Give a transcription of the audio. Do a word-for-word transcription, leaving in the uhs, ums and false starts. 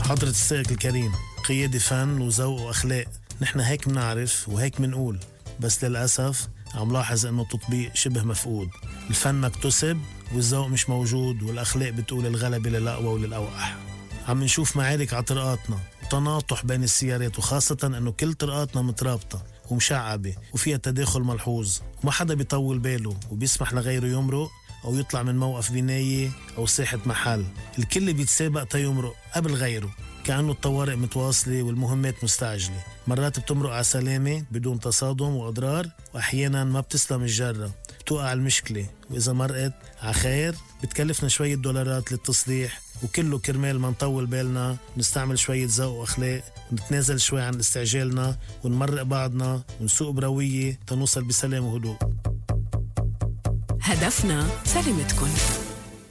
حضرة السائق الكريم، قيادة فن وذوق وأخلاق، نحن هيك منعرف وهيك منقول، بس للأسف عم لاحظ أنه التطبيق شبه مفقود. الفن مكتسب والذوق مش موجود، والأخلاق بتقول الغلبة للأقوى وللأوقح. عم نشوف معارك على طرقاتنا وتناطح بين السيارات، وخاصة أنه كل طرقاتنا مترابطة ومشعبة وفيها تداخل ملحوظ، وما حدا بيطول باله وبيسمح لغيره يمرق أو يطلع من موقف بناية أو ساحة محل. الكل بيتسابق تيمرق قبل غيره، كأنه الطوارئ متواصلة والمهمات مستعجلة. مرات بتمرق على سلامة بدون تصادم وأضرار، وأحيانا ما بتسلم الجرة، توقع المشكلة، وإذا مرقت على خير بتكلفنا شوية دولارات للتصليح، وكله كرمال ما نطول بالنا، نستعمل شوية ذوق وأخلاق، ونتنازل شوي عن استعجالنا، ونمرق بعضنا، ونسوق بروية تنوصل بسلام وهدوء. هدفنا سلامتكن.